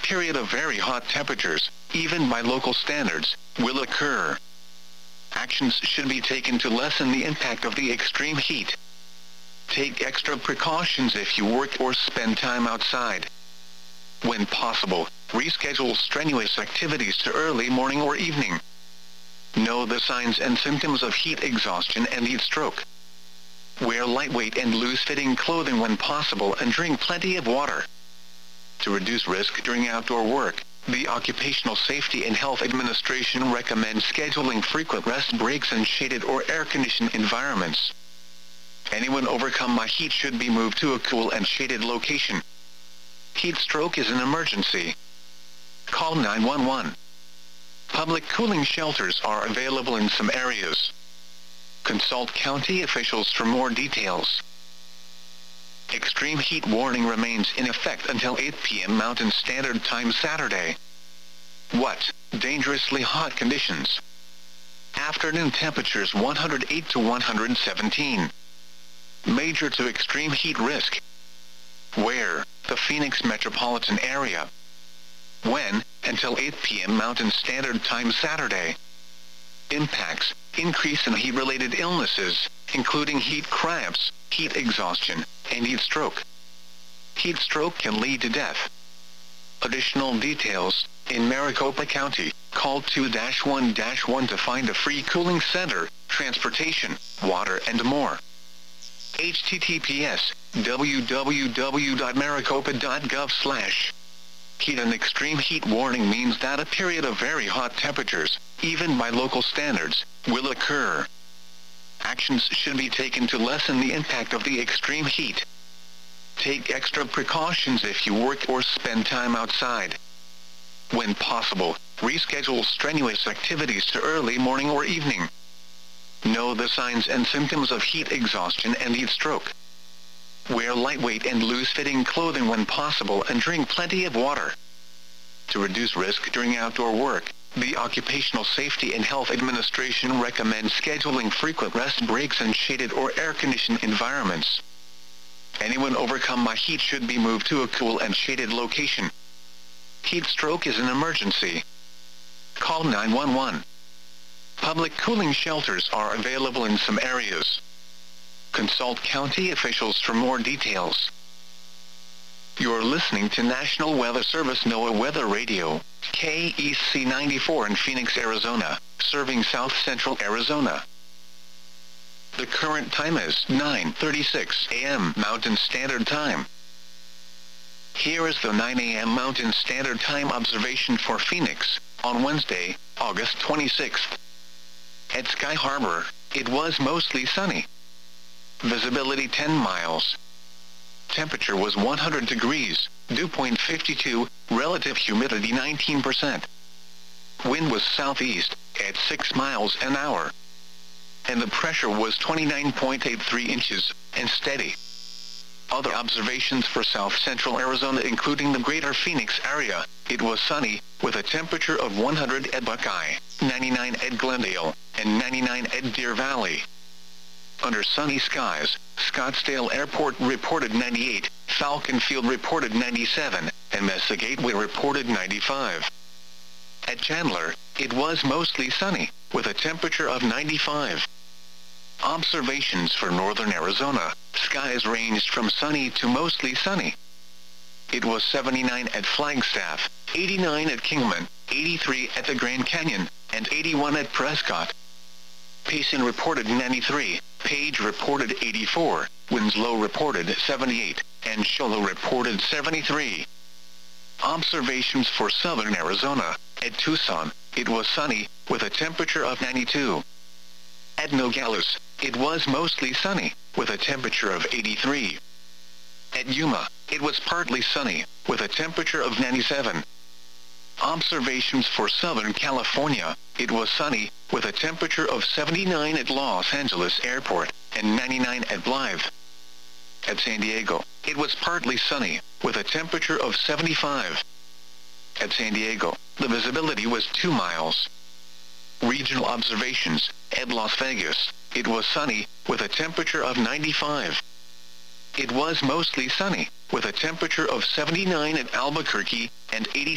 period of very hot temperatures, even by local standards, will occur. Actions should be taken to lessen the impact of the extreme heat. Take extra precautions if you work or spend time outside. When possible, reschedule strenuous activities to early morning or evening. Know the signs and symptoms of heat exhaustion and heat stroke. Wear lightweight and loose-fitting clothing when possible and drink plenty of water. To reduce risk during outdoor work, the Occupational Safety and Health Administration recommends scheduling frequent rest breaks in shaded or air-conditioned environments. Anyone overcome by heat should be moved to a cool and shaded location. Heat stroke is an emergency. Call 911. Public cooling shelters are available in some areas. Consult county officials for more details. Extreme heat warning remains in effect until 8 p.m. Mountain Standard Time Saturday. What? Dangerously hot conditions. Afternoon temperatures 108 to 117. Major to extreme heat risk. Where? The Phoenix metropolitan area. When? Until 8 p.m. Mountain Standard Time Saturday. Impacts: increase in heat-related illnesses, including heat cramps, heat exhaustion, and heat stroke. Heat stroke can lead to death. Additional details: in Maricopa County, call 2-1-1 to find a free cooling center, transportation, water and more. https://www.maricopa.gov/. Heat and extreme heat warning means that a period of very hot temperatures, even by local standards, will occur. Actions should be taken to lessen the impact of the extreme heat. Take extra precautions if you work or spend time outside. When possible, reschedule strenuous activities to early morning or evening. Know the signs and symptoms of heat exhaustion and heat stroke. Wear lightweight and loose-fitting clothing when possible and drink plenty of water. To reduce risk during outdoor work, the Occupational Safety and Health Administration recommends scheduling frequent rest breaks in shaded or air-conditioned environments. Anyone overcome by heat should be moved to a cool and shaded location. Heat stroke is an emergency. Call 911. Public cooling shelters are available in some areas. Consult county officials for more details. You're listening to National Weather Service NOAA Weather Radio, KEC 94 in Phoenix, Arizona, serving South Central Arizona. The current time is 9:36 a.m. Mountain Standard Time. Here is the 9 a.m. Mountain Standard Time observation for Phoenix, on Wednesday, August 26th. At Sky Harbor, it was mostly sunny. Visibility 10 miles. Temperature was 100 degrees, dew point 52, relative humidity 19%. Wind was southeast, at 6 miles an hour. And the pressure was 29.83 inches, and steady. Other observations for South Central Arizona including the greater Phoenix area, it was sunny, with a temperature of 100 at Buckeye, 99 at Glendale, and 99 at Deer Valley. Under sunny skies, Scottsdale Airport reported 98, Falcon Field reported 97, and Mesa Gateway reported 95. At Chandler, it was mostly sunny, with a temperature of 95. Observations for northern Arizona, skies ranged from sunny to mostly sunny. It was 79 at Flagstaff, 89 at Kingman, 83 at the Grand Canyon, and 81 at Prescott. Payson reported 93, Page reported 84, Winslow reported 78, and Show Low reported 73. Observations for southern Arizona, at Tucson, it was sunny, with a temperature of 92. At Nogales, it was mostly sunny, with a temperature of 83. At Yuma, it was partly sunny, with a temperature of 97. Observations for Southern California, it was sunny, with a temperature of 79 at Los Angeles Airport, and 99 at Blythe. At San Diego, it was partly sunny, with a temperature of 75. At San Diego, the visibility was 2 miles. Regional observations, at Las Vegas, it was sunny, with a temperature of 95. It was mostly sunny, with a temperature of 79 at Albuquerque, and 80